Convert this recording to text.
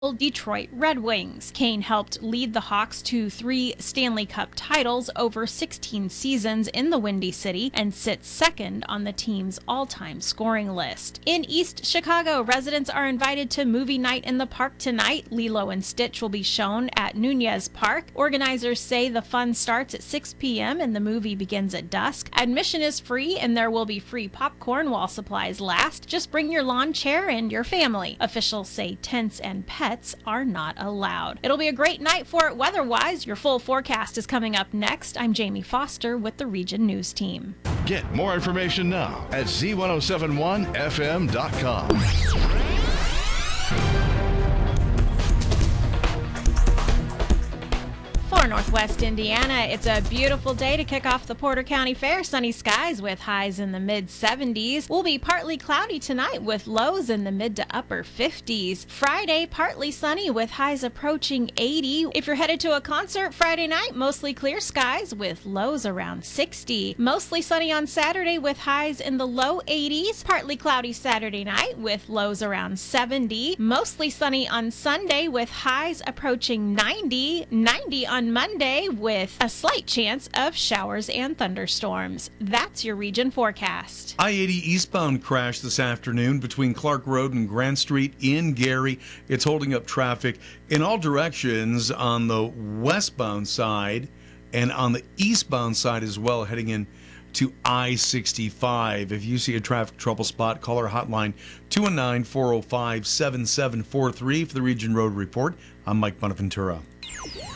Detroit Red Wings. Kane helped lead the Hawks to 3 Stanley Cup titles over 16 seasons in the Windy City and sits second on the team's all-time scoring list. In East Chicago, residents are invited to movie night in the park tonight. Lilo and Stitch will be shown at Nunez Park. Organizers say the fun starts at 6 p.m. and the movie begins at dusk. Admission is free and there will be free popcorn while supplies last. Just bring your lawn chair and your family. Officials say tents and pets are not allowed. It'll be a great night for it weather-wise. Your full forecast is coming up next. I'm Jamie Foster with the Region News Team. Get more information now at z1071fm.com. For Northwest Indiana, it's a beautiful day to kick off the Porter County Fair. Sunny skies with highs in the mid-70s. Will be partly cloudy tonight with lows in the mid to upper 50s. Friday, partly sunny with highs approaching 80. If you're headed to a concert Friday night, mostly clear skies with lows around 60. Mostly sunny on Saturday with highs in the low 80s. Partly cloudy Saturday night with lows around 70. Mostly sunny on Sunday with highs approaching 90. 90 on Monday with a slight chance of showers and thunderstorms. That's your region forecast. I-80 eastbound crash this afternoon between Clark Road and Grant Street in Gary. It's holding up traffic in all directions on the westbound side and on the eastbound side as well, heading in to I-65. If you see a traffic trouble spot, call our hotline 219-405-7743 for the Region Road Report. I'm Mike Bonaventura.